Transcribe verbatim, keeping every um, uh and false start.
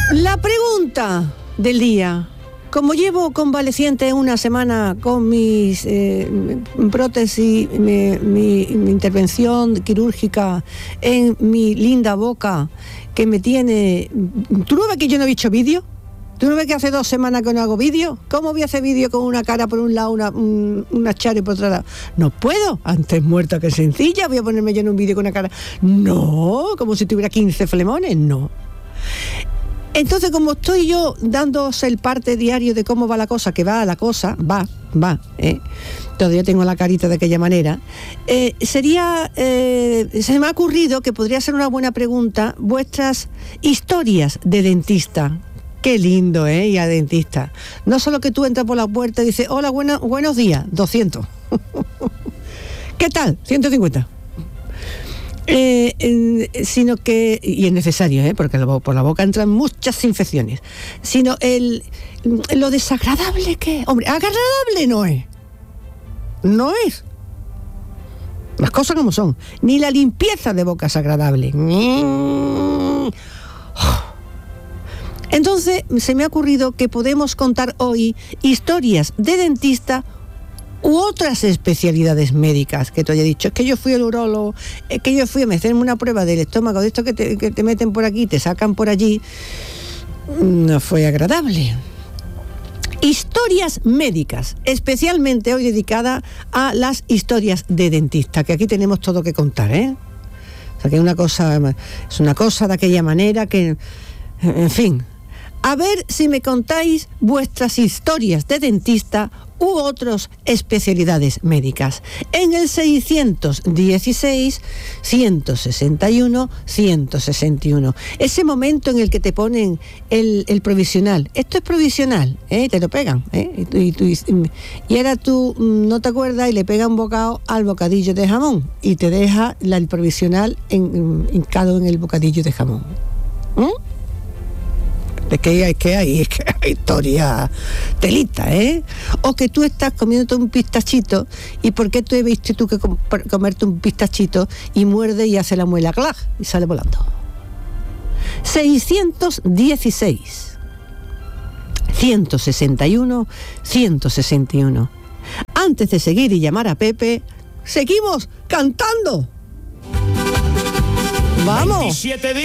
La pregunta del día. Como llevo convaleciente una semana con mis eh, prótesis, mi, mi, mi intervención quirúrgica en mi linda boca, que me tiene... ¿Tú no ves que yo no he hecho vídeo? ¿Tú no ves que hace dos semanas que no hago vídeo? ¿Cómo voy a hacer vídeo con una cara por un lado, una, un, una chara por otro lado? No puedo, antes muerta que sencilla, voy a ponerme yo en un vídeo con una cara... No, como si tuviera quince flemones, no. Entonces, como estoy yo dándoos el parte diario de cómo va la cosa, que va la cosa, va, va, ¿eh? Todavía tengo la carita de aquella manera, eh, sería, eh, se me ha ocurrido que podría ser una buena pregunta, vuestras historias de dentista. Qué lindo, ¿eh? Y a dentista. No solo que tú entras por la puerta y dices, hola, buena, buenos días, doscientos. ¿Qué tal? ciento cincuenta. Eh, eh, sino que, y es necesario, ¿eh? Porque por la boca entran muchas infecciones, sino el lo desagradable que, hombre, agradable no es, no es, las cosas como son, ni la limpieza de boca es agradable. Entonces se me ha ocurrido que podemos contar hoy historias de dentista u otras especialidades médicas, que te haya dicho, es que yo fui al urólogo, es que yo fui a hacerme una prueba del estómago, de esto que te, que te meten por aquí, te sacan por allí, no fue agradable. Historias médicas, especialmente hoy dedicada a las historias de dentista, que aquí tenemos todo que contar, ¿eh? O sea, que una cosa, es una cosa de aquella manera que, en fin, a ver si me contáis vuestras historias de dentista u otras especialidades médicas en el seiscientos dieciséis, ciento sesenta y uno, ciento sesenta y uno. Ese momento en el que te ponen el, el provisional. Esto es provisional, ¿eh? Te lo pegan, ¿eh? Y, tú, y, y ahora tú no te acuerdas y le pegan un bocado al bocadillo de jamón y te deja la, el provisional en, hincado en el bocadillo de jamón. ¿Mm? Es que hay, que hay, es que hay historia telita, ¿eh? O que tú estás comiéndote un pistachito y ¿por qué tú he visto tú que com- comerte un pistachito y muerde y hace la muela clac y sale volando? seiscientos dieciséis, ciento sesenta y uno, ciento sesenta y uno. Antes de seguir y llamar a Pepe, seguimos cantando. ¡Vamos! veintisiete días.